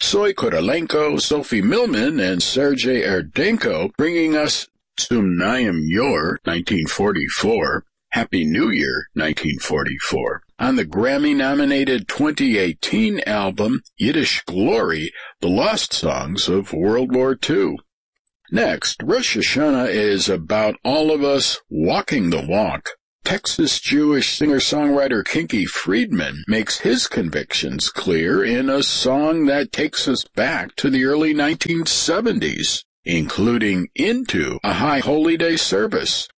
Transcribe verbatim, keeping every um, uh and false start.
Soy Korolenko, Sophie Millman, and Sergei Erdenko, bringing us Sumnayim Yor, nineteen forty-four, Happy New Year, nineteen forty-four. On the Grammy-nominated twenty eighteen album, Yiddish Glory, the lost songs of World War Two. Next, Rosh Hashanah is about all of us walking the walk. Texas Jewish singer-songwriter Kinky Friedman makes his convictions clear in a song that takes us back to the early nineteen seventies, including Into a High Holy Day service.